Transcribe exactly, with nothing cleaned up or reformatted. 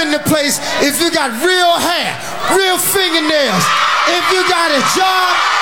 in the place if you got real hair, real fingernails, if you got a job,